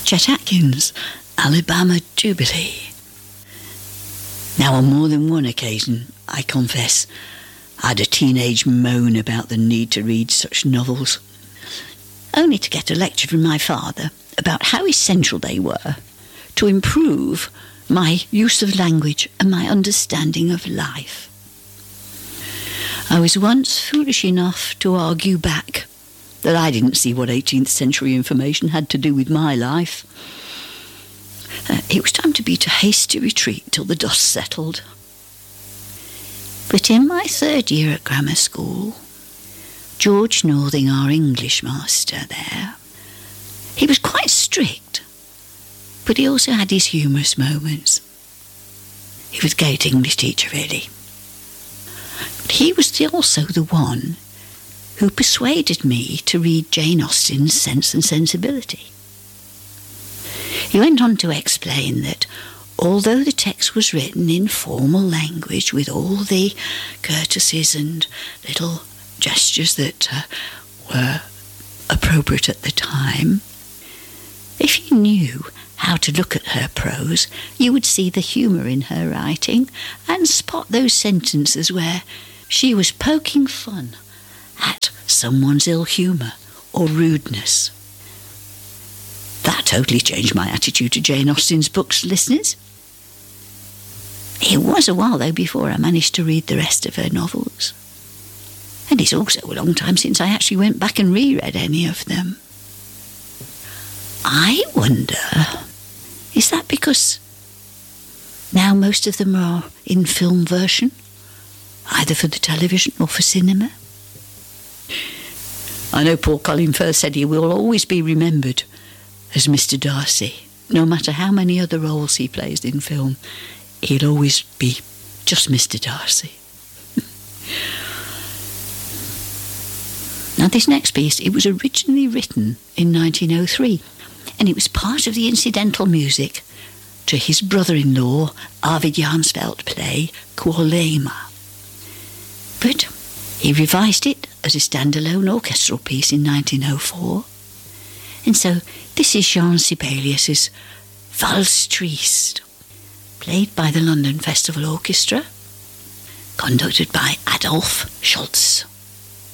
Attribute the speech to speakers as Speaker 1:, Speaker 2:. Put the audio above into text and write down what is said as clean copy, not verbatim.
Speaker 1: Chet Atkins, Alabama Jubilee. Now, on more than one occasion, I confess, I had a teenage moan about the need to read such novels, only to get a lecture from my father about how essential they were to improve my use of language and my understanding of life. I was once foolish enough to argue back that I didn't see what 18th century information had to do with my life. It was time to beat a hasty retreat till the dust settled. But in my third year at grammar school, George Northing, our English master there, he was quite strict, but he also had his humorous moments. He was a great English teacher, really. But he was also the one who persuaded me to read Jane Austen's Sense and Sensibility. He went on to explain that although the text was written in formal language with all the courtesies and little gestures that were appropriate at the time, if you knew how to look at her prose, you would see the humour in her writing and spot those sentences where she was poking fun at someone's ill humour or rudeness. That totally changed my attitude to Jane Austen's books, listeners. It was a while, though, before I managed to read the rest of her novels. And it's also a long time since I actually went back and reread any of them. I wonder, is that because now most of them are in film version, either for the television or for cinema? I know Paul Colin first said he will always be remembered as Mr. Darcy. No matter how many other roles he plays in film, he'll always be just Mr. Darcy. Now, this next piece, it was originally written in 1903, and it was part of the incidental music to his brother-in-law, Arvid Jansfeld's play, Kuolema. But he revised it as a standalone orchestral piece in 1904. And so this is Jean Sibelius's Valse Triste, played by the London Festival Orchestra, conducted by Adolphe Scholz.